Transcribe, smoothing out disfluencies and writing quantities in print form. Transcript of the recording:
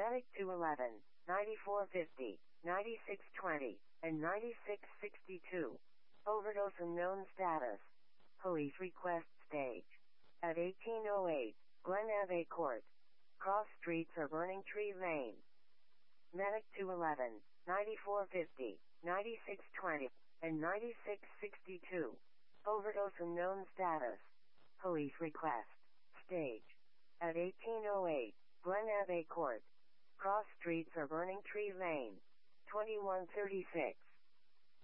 Medic 211, 9450, 9620, and 9662. Overdose unknown status. Police request stage. At 1808, Glen Ave Court. Cross streets are Burning Tree Lane. Medic 211, 9450, 9620, and 9662. Overdose unknown status. Police request stage. At 1808, Glen Ave Court. Cross streets are Burning Tree Lane. 2136.